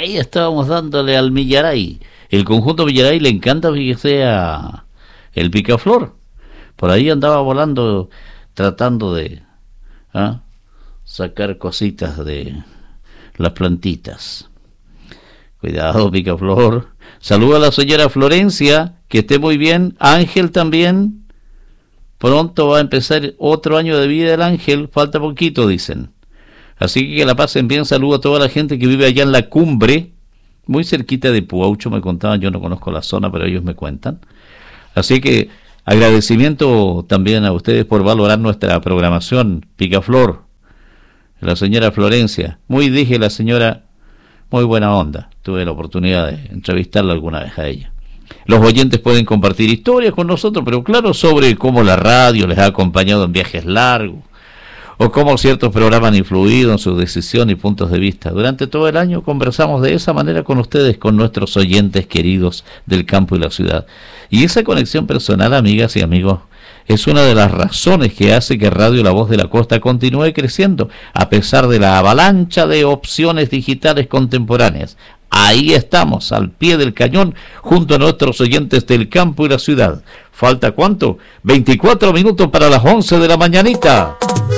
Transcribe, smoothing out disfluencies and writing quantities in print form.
ahí estábamos dándole al Millaray. El conjunto Millaray le encanta que sea el picaflor. Por ahí andaba volando tratando de sacar cositas de las plantitas. Cuidado, picaflor. Saluda a la señora Florencia, que esté muy bien. Ángel también. Pronto va a empezar otro año de vida el Ángel, falta poquito, dicen. Así que la pasen bien. Saludo a toda la gente que vive allá en la cumbre, muy cerquita de Puaucho, me contaban. Yo no conozco la zona, pero ellos me cuentan. Así que agradecimiento también a ustedes por valorar nuestra programación. Picaflor, la señora Florencia, dije la señora, muy buena onda. Tuve la oportunidad de entrevistarla alguna vez a ella. Los oyentes pueden compartir historias con nosotros, pero claro, sobre cómo la radio les ha acompañado en viajes largos, o cómo ciertos programas han influido en su decisión y puntos de vista. Durante todo el año conversamos de esa manera con ustedes, con nuestros oyentes queridos del campo y la ciudad. Y esa conexión personal, amigas y amigos, es una de las razones que hace que Radio La Voz de la Costa continúe creciendo, a pesar de la avalancha de opciones digitales contemporáneas. Ahí estamos, al pie del cañón, junto a nuestros oyentes del campo y la ciudad. ¿Falta cuánto? 24 minutos para las 11 de la mañanita.